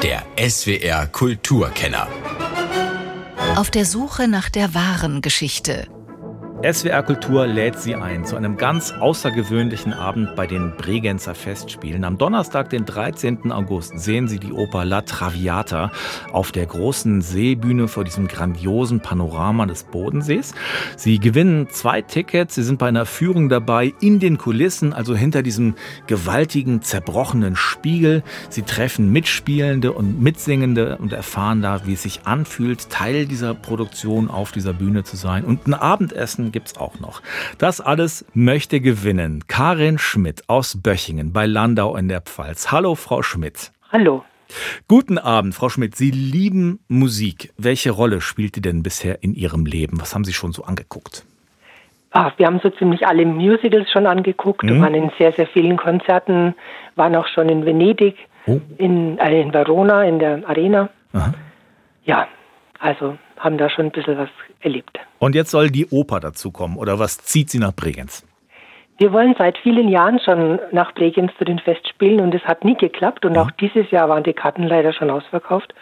Der SWR Kulturkenner. Auf der Suche nach der wahren Geschichte. SWR Kultur lädt Sie ein zu einem ganz außergewöhnlichen Abend bei den Bregenzer Festspielen. Am Donnerstag, den 13. August, sehen Sie die Oper La Traviata auf der großen Seebühne vor diesem grandiosen Panorama des Bodensees. Sie gewinnen 2 Tickets, Sie sind bei einer Führung dabei in den Kulissen, also hinter diesem gewaltigen, zerbrochenen Spiegel. Sie treffen Mitspielende und Mitsingende und erfahren da, wie es sich anfühlt, Teil dieser Produktion auf dieser Bühne zu sein. Und ein Abendessen gibt's auch noch. Das alles möchte gewinnen Karin Schmidt aus Böchingen bei Landau in der Pfalz. Hallo, Frau Schmidt. Hallo. Guten Abend, Frau Schmidt. Sie lieben Musik. Welche Rolle spielte denn bisher in Ihrem Leben? Was haben Sie schon so angeguckt? Wir haben so ziemlich alle Musicals schon angeguckt, waren in sehr, sehr vielen Konzerten, waren auch schon in Venedig, in Verona, in der Arena. Aha. Ja, also haben da schon ein bisschen was erlebt. Und jetzt soll die Oper dazukommen, oder was zieht Sie nach Bregenz? Wir wollen seit vielen Jahren schon nach Bregenz zu den Festspielen und es hat nie geklappt und auch dieses Jahr waren die Karten leider schon ausverkauft.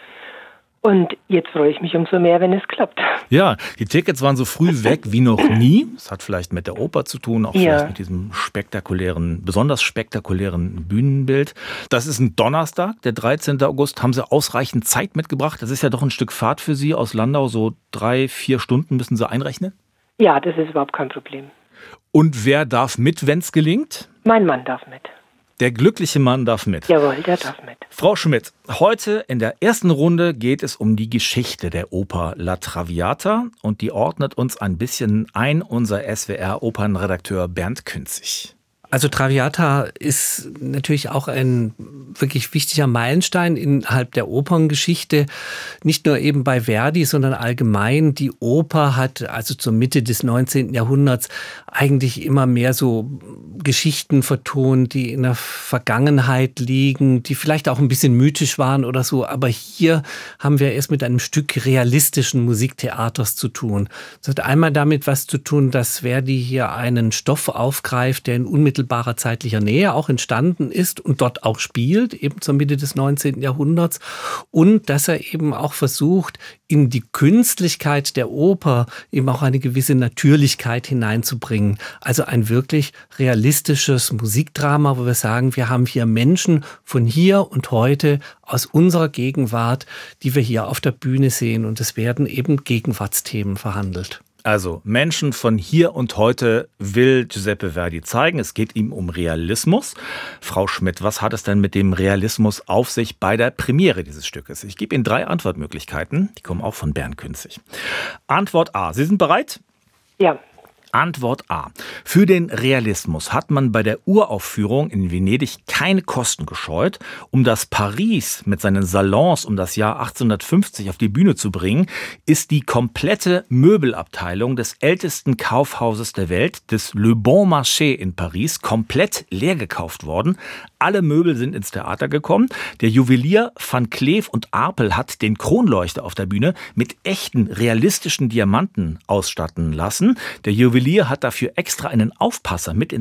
Und jetzt freue ich mich umso mehr, wenn es klappt. Ja, die Tickets waren so früh weg wie noch nie. Das hat vielleicht mit der Oper zu tun, auch vielleicht mit diesem besonders spektakulären Bühnenbild. Das ist ein Donnerstag, der 13. August. Haben Sie ausreichend Zeit mitgebracht? Das ist ja doch ein Stück Fahrt für Sie aus Landau. So 3-4 Stunden müssen Sie einrechnen? Ja, das ist überhaupt kein Problem. Und wer darf mit, wenn es gelingt? Mein Mann darf mit. Der glückliche Mann darf mit. Jawohl, der darf mit. Frau Schmidt, heute in der ersten Runde geht es um die Geschichte der Oper La Traviata und die ordnet uns ein bisschen ein unser SWR-Opernredakteur Bernd Künzig. Also Traviata ist natürlich auch ein wirklich wichtiger Meilenstein innerhalb der Operngeschichte. Nicht nur eben bei Verdi, sondern allgemein. Die Oper hat also zur Mitte des 19. Jahrhunderts eigentlich immer mehr so Geschichten vertont, die in der Vergangenheit liegen, die vielleicht auch ein bisschen mythisch waren oder so. Aber hier haben wir es mit einem Stück realistischen Musiktheaters zu tun. Es hat einmal damit was zu tun, dass Verdi hier einen Stoff aufgreift, der in unmittelbarer zeitlicher Nähe auch entstanden ist und dort auch spielt, eben zur Mitte des 19. Jahrhunderts. Und dass er eben auch versucht, in die Künstlichkeit der Oper eben auch eine gewisse Natürlichkeit hineinzubringen. Also ein wirklich realistisches Musikdrama, wo wir sagen, wir haben hier Menschen von hier und heute aus unserer Gegenwart, die wir hier auf der Bühne sehen. Und es werden eben Gegenwartsthemen verhandelt. Also Menschen von hier und heute will Giuseppe Verdi zeigen. Es geht ihm um Realismus. Frau Schmidt, was hat es denn mit dem Realismus auf sich bei der Premiere dieses Stückes? Ich gebe Ihnen 3 Antwortmöglichkeiten. Die kommen auch von Bernd Künzig. Antwort A. Sie sind bereit? Ja. Antwort A. Für den Realismus hat man bei der Uraufführung in Venedig keine Kosten gescheut. Um das Paris mit seinen Salons um das Jahr 1850 auf die Bühne zu bringen, ist die komplette Möbelabteilung des ältesten Kaufhauses der Welt, des Le Bon Marché in Paris, komplett leer gekauft worden. Alle Möbel sind ins Theater gekommen. Der Juwelier Van Cleef und Arpels hat den Kronleuchter auf der Bühne mit echten, realistischen Diamanten ausstatten lassen. Der Juwelier hat dafür extra einen Aufpasser mit ins